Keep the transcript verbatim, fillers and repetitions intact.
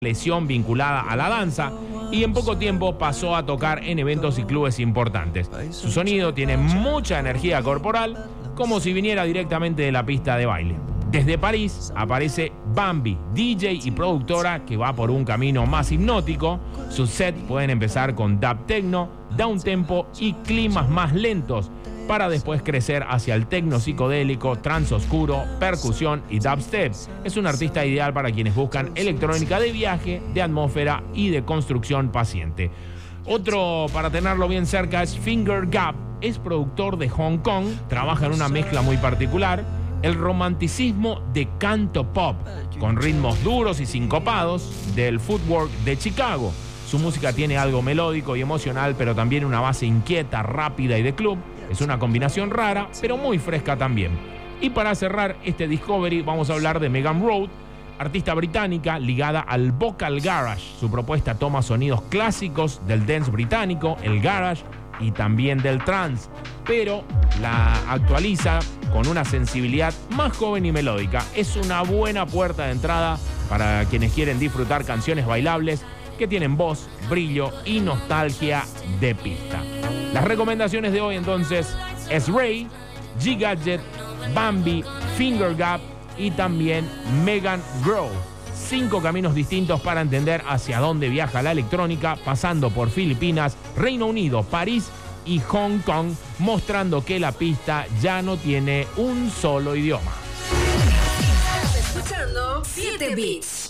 lesión vinculada a la danza y en poco tiempo pasó a tocar en eventos y clubes importantes. Su sonido tiene mucha energía corporal, como si viniera directamente de la pista de baile. Desde París aparece Bambi, D J y productora que va por un camino más hipnótico. Sus sets pueden empezar con dub techno, downtempo y climas más lentos, para después crecer hacia el techno psicodélico, trance oscuro, percusión y dubstep. Es un artista ideal para quienes buscan electrónica de viaje, de atmósfera y de construcción paciente. Otro para tenerlo bien cerca es Finger Gap. Es productor de Hong Kong, trabaja en una mezcla muy particular, el romanticismo de canto pop, con ritmos duros y sincopados del footwork de Chicago. Su música tiene algo melódico y emocional, pero también una base inquieta, rápida y de club. Es una combinación rara, pero muy fresca también. Y para cerrar este Discovery vamos a hablar de Megan Road, artista británica ligada al vocal garage. Su propuesta toma sonidos clásicos del dance británico, el garage y también del trance, pero la actualiza con una sensibilidad más joven y melódica. Es una buena puerta de entrada para quienes quieren disfrutar canciones bailables que tienen voz, brillo y nostalgia de pista. Las recomendaciones de hoy entonces es Ray, G-Gadget, Bambi, Finger Gap y también Megan Grove. Cinco caminos distintos para entender hacia dónde viaja la electrónica, pasando por Filipinas, Reino Unido, París y Hong Kong, mostrando que la pista ya no tiene un solo idioma. Estás escuchando siete Bits.